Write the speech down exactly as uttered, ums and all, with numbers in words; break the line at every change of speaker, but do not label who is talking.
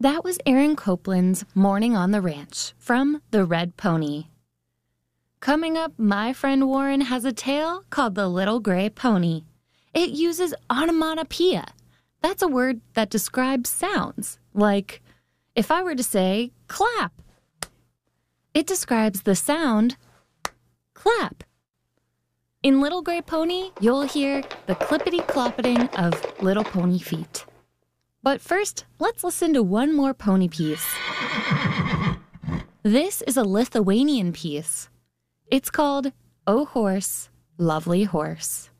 That was Aaron Copland's Morning on the Ranch from The Red Pony. Coming up, my friend Warren has a tale called The Little Gray Pony. It uses onomatopoeia. That's a word that describes sounds, like if I were to say clap. It describes the sound clap. In Little Gray Pony, you'll hear the clippity-cloppeting of little pony feet. But first, let's listen to one more pony piece. This is a Lithuanian piece. It's called "O Horse, Lovely Horse."